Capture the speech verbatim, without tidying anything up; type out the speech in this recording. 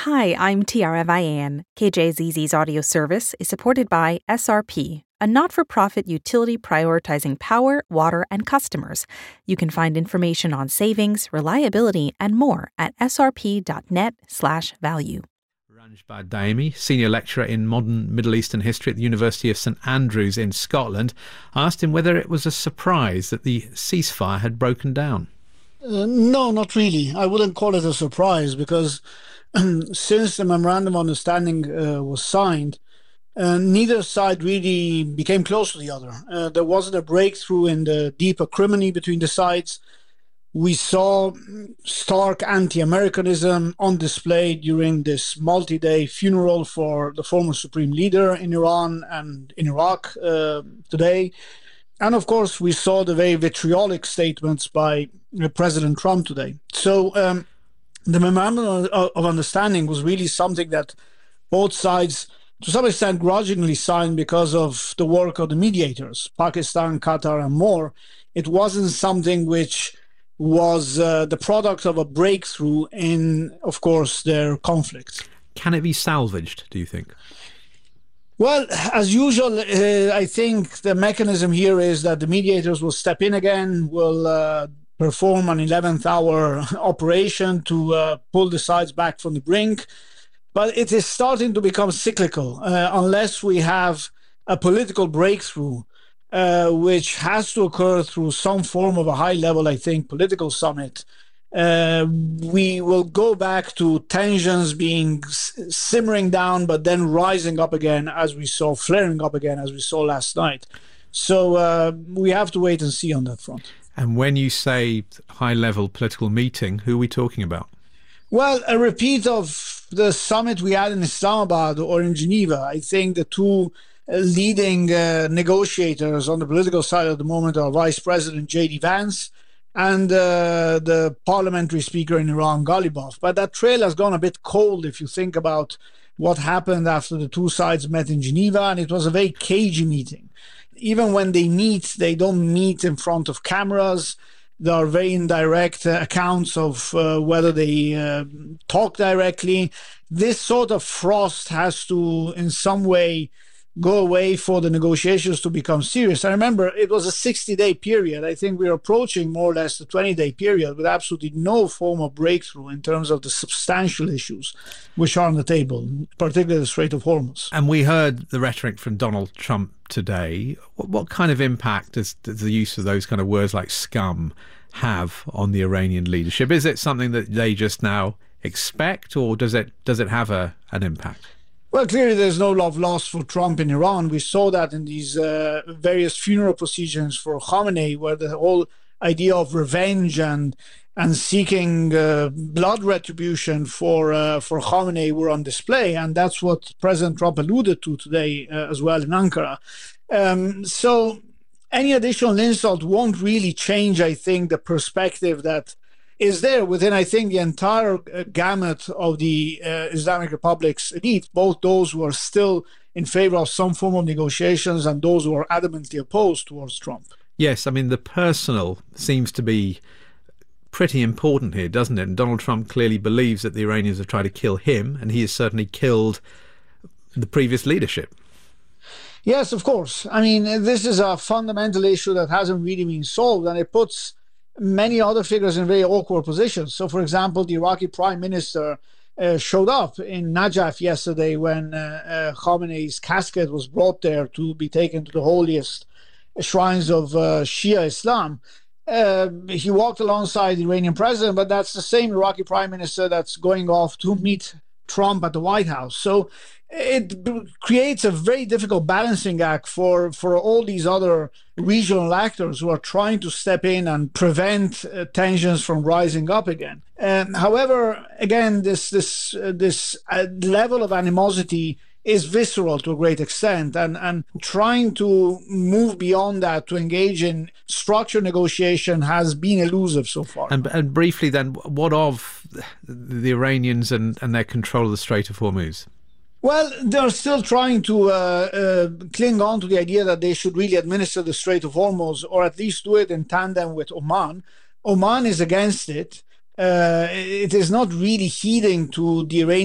Hi, I'm Tiara Vian. K J Z Z's audio service is supported by S R P, a not-for-profit utility prioritizing power, water, and customers. You can find information on savings, reliability, and more at srp.net slash value. Ranjbad Daimi, Senior Lecturer in Modern Middle Eastern History at the University of St Andrews in Scotland, asked him whether it was a surprise that the ceasefire had broken down. Uh, no, not really. I wouldn't call it a surprise because since the Memorandum of Understanding uh, was signed, uh, neither side really became close to the other. Uh, there wasn't a breakthrough in the deep acrimony between the sides. We saw stark anti-Americanism on display during this multi-day funeral for the former supreme leader in Iran and in Iraq uh, today. And of course, we saw the very vitriolic statements by uh, President Trump today. So um, the Memorandum of, of Understanding was really something that both sides, to some extent, grudgingly signed because of the work of the mediators, Pakistan, Qatar, and more. It wasn't something which was uh, the product of a breakthrough in, of course, their conflict. Can it be salvaged, do you think? Well, as usual, uh, I think the mechanism here is that the mediators will step in again, will uh, perform an eleventh hour operation to uh, pull the sides back from the brink. But it is starting to become cyclical uh, unless we have a political breakthrough, uh, which has to occur through some form of a high level, I think, political summit. Uh, we will go back to tensions being s- simmering down, but then rising up again, as we saw, flaring up again, as we saw last night. So uh, we have to wait and see on that front. And when you say high-level political meeting, who are we talking about? Well, a repeat of the summit we had in Islamabad or in Geneva. I think the two uh, leading uh, negotiators on the political side at the moment are Vice President J D Vance and uh, the parliamentary speaker in Iran, Ghalibaf. But that trail has gone a bit cold if you think about what happened after the two sides met in Geneva, and it was a very cagey meeting. Even when they meet, they don't meet in front of cameras. There are very indirect uh, accounts of uh, whether they uh, talk directly. This sort of frost has to, in some way, go away for the negotiations to become serious. I remember it was a sixty-day period. I think we're approaching more or less the twenty-day period with absolutely no form of breakthrough in terms of the substantial issues which are on the table, particularly the Strait of Hormuz. And we heard the rhetoric from Donald Trump today. What, what kind of impact does, does the use of those kind of words like scum have on the Iranian leadership? Is it something that they just now expect, or does it does it have a an impact? Well, clearly there's no love lost for Trump in Iran. We saw that in these uh, various funeral procedures for Khamenei, where the whole idea of revenge and and seeking uh, blood retribution for uh, for Khamenei were on display, and that's what President Trump alluded to today uh, as well in Ankara. Um, so any additional insult won't really change, I think, the perspective that is there within, I think, the entire uh, gamut of the uh, Islamic Republic's elite, both those who are still in favor of some form of negotiations and those who are adamantly opposed towards Trump. Yes, I mean, the personal seems to be pretty important here, doesn't it? And Donald Trump clearly believes that the Iranians have tried to kill him, and he has certainly killed the previous leadership. Yes, of course. I mean, this is a fundamental issue that hasn't really been solved, and it puts many other figures in very awkward positions. So, for example, the Iraqi prime minister uh, showed up in Najaf yesterday when uh, uh, Khamenei's casket was brought there to be taken to the holiest shrines of uh, Shia Islam. Uh, he walked alongside the Iranian president, but that's the same Iraqi prime minister that's going off to meet Trump at the White House. So it b- creates a very difficult balancing act for, for all these other regional actors who are trying to step in and prevent uh, tensions from rising up again. Um, however, again, this this uh, this uh, level of animosity is visceral to a great extent, and, and trying to move beyond that to engage in structured negotiation has been elusive so far. And, and briefly then, what of the Iranians and, and their control of the Strait of Hormuz? Well, they're still trying to uh, uh, cling on to the idea that they should really administer the Strait of Hormuz, or at least do it in tandem with Oman. Oman is against it. Uh, it is not really heeding to the Iranian